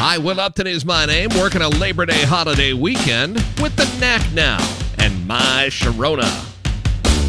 Hi, Will Upton is my name, working a Labor Day holiday weekend with the Knack Now and My Sharona.